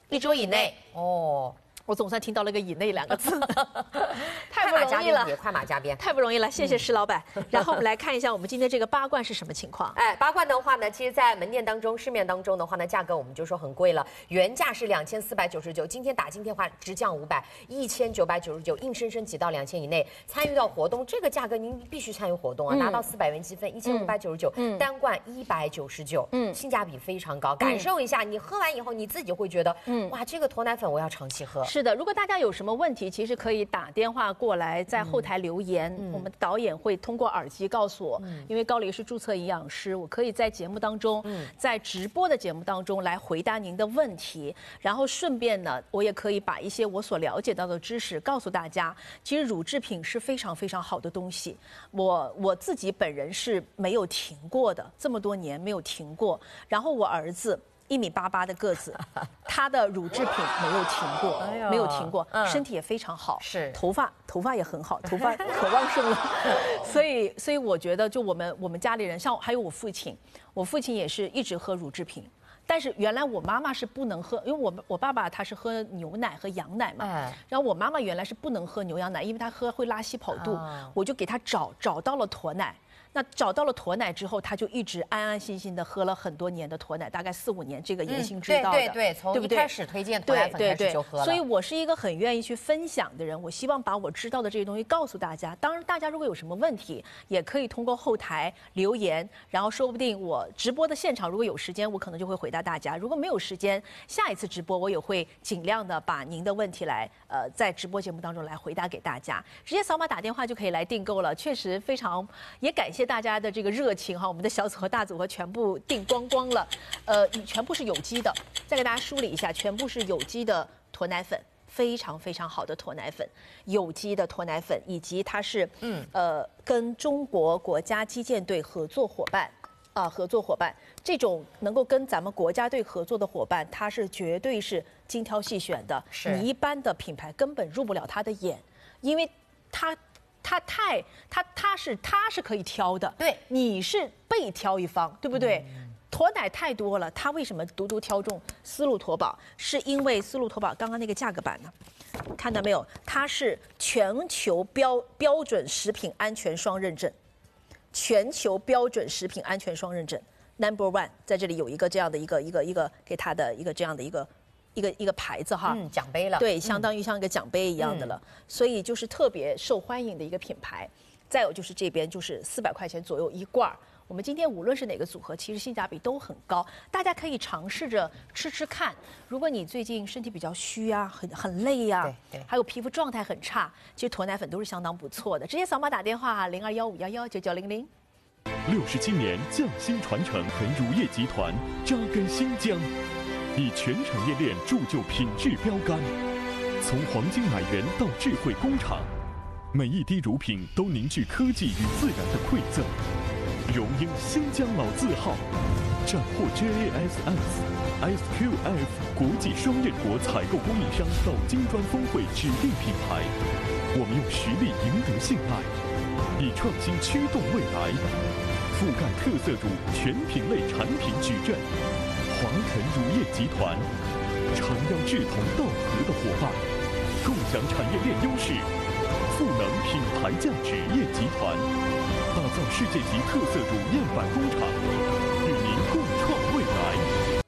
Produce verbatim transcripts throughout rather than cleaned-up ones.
一周以内。哦。 我总算听到了个“以内”两个字，太不容易了，快马加鞭， 太不容易了，谢谢施老板。嗯、然后我们来看一下我们今天这个八罐是什么情况？ 哎，八罐的话呢，其实，在门店当中、市面当中的话呢，价格我们就说很贵了，原价是两千四百九十九，今天打今天话直降五百，一千九百九十九，硬生生挤到两千以内。参与到活动，这个价格您必须参与活动啊，嗯、拿到四百元积分，一千五百九十九，单罐一百九十九，嗯，性价比非常高。感受一下，你喝完以后，你自己会觉得，嗯，哇，这个驼奶粉我要长期喝。 是的，如果大家有什么问题，其实可以打电话过来，在后台留言，嗯、我们导演会通过耳机告诉我。嗯、因为高黎是注册营养师，我可以在节目当中，嗯、在直播的节目当中来回答您的问题，然后顺便呢，我也可以把一些我所了解到的知识告诉大家。其实乳制品是非常非常好的东西，我我自己本人是没有停过的，这么多年没有停过。然后我儿子。 一米八八的个子，他的乳制品没有停过，哎、没有停过，嗯、身体也非常好， 是头发头发也很好，头发可旺盛了，所以所以我觉得就我们我们家里人，像还有我父亲，我父亲也是一直喝乳制品，但是原来我妈妈是不能喝，因为我我爸爸他是喝牛奶和羊奶嘛，哎、然后我妈妈原来是不能喝牛羊奶，因为她喝会拉稀跑肚，哦、我就给她找找到了驼奶。 那找到了驼奶之后，他就一直安安心心的喝了很多年的驼奶，大概四五年，这个言行知道的， 对对对，从一开始推荐驼奶粉开始就喝了。 所以我是一个很愿意去分享的人，我希望把我知道的这些东西告诉大家。当然，大家如果有什么问题，也可以通过后台留言，然后说不定我直播的现场如果有时间，我可能就会回答大家；如果没有时间，下一次直播我也会尽量的把您的问题来呃在直播节目当中来回答给大家。直接扫码打电话就可以来订购了，确实非常也感谢。 谢大家的这个热情哈，我们的小组合、大组合全部订光光了，呃，全部是有机的。再给大家梳理一下，全部是有机的驼奶粉，非常非常好的驼奶粉，有机的驼奶粉，以及它是嗯呃跟中国国家击剑队合作伙伴啊、呃、合作伙伴，这种能够跟咱们国家队合作的伙伴，它是绝对是精挑细选的，你一般的品牌根本入不了他的眼，因为他。 他太他他是他是可以挑的， 对， 你是被挑一方，对不对？嗯、驼奶太多了，他为什么独独挑中丝路驼宝？是因为丝路驼宝刚刚那个价格版呢，看到没有？它是全球标标准食品安全双认证，全球标准食品安全双认证 ，Number One， 在这里有一个这样的一个一个一个给他的一个这样的一个。 一个一个牌子哈， 嗯，奖杯了， 对，相当于像一个奖杯一样的了，嗯、所以就是特别受欢迎的一个品牌。再有就是这边就是四百块钱左右一罐，我们今天无论是哪个组合，其实性价比都很高，大家可以尝试着吃吃看。如果你最近身体比较虚啊，很很累呀、啊， 对对， 还有皮肤状态很差，其实驼奶粉都是相当不错的。直接扫码打电话零二幺五幺幺九九零零。 六十七年匠心传承，乳业集团扎根新疆。 以全产业链铸就品质标杆，从黄金奶源到智慧工厂，每一滴乳品都凝聚科技与自然的馈赠，荣膺新疆老字号，斩获 J A S S S Q F 国际双认国采购供应商到金砖峰会指定品牌。我们用实力赢得信赖，以创新驱动未来，覆盖特色乳全品类产品矩阵。 华晨乳业集团，诚邀志同道合的伙伴，共享产业链优势，赋能品牌价值业集团，打造世界级特色乳样板工厂，与您共创未来。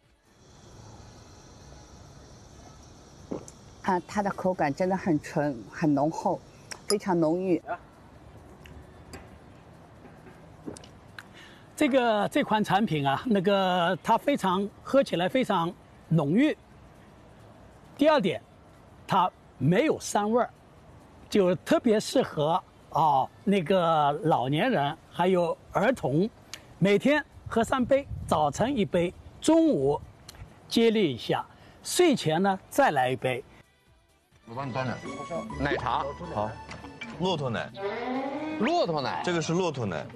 啊，它的口感真的很纯，很浓厚，非常浓郁。 这个这款产品啊，那个它非常喝起来非常浓郁。第二点，它没有膻味儿，就特别适合啊那个老年人还有儿童，每天喝三杯，早晨一杯，中午接力一下，睡前呢再来一杯。 我帮你端点。奶茶好，骆驼奶， 骆驼奶， 这个是骆驼奶。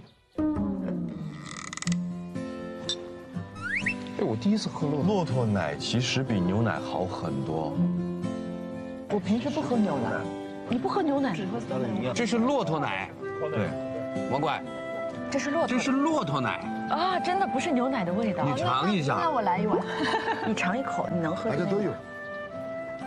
哎，我第一次喝骆驼骆驼奶，其实比牛奶好很多。 我平时不喝牛奶，你不喝牛奶？ 这是骆驼奶。 对， 王怪， 这是骆驼， 这是骆驼奶， 啊，真的不是牛奶的味道。 你尝一下。 那我来一碗，你尝一口，你能喝？ 大家都有。